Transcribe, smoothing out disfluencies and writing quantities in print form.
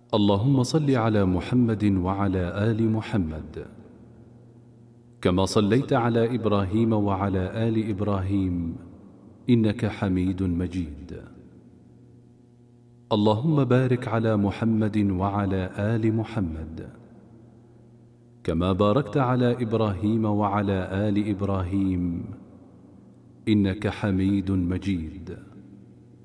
اللهم صل على محمد وعلى آل محمد كما صليت على إبراهيم وعلى آل إبراهيم إنك حميد مجيد. اللهم بارك على محمد وعلى آل محمد كما باركت على إبراهيم وعلى آل إبراهيم إنك حميد مجيد.